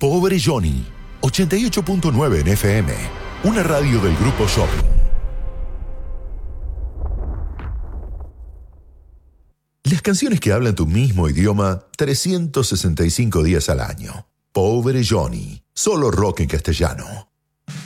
Pobre Johnny, 88.9 en FM, una radio del Grupo Shopping. Las canciones que hablan tu mismo idioma 365 días al año. Pobre Johnny, solo rock en castellano.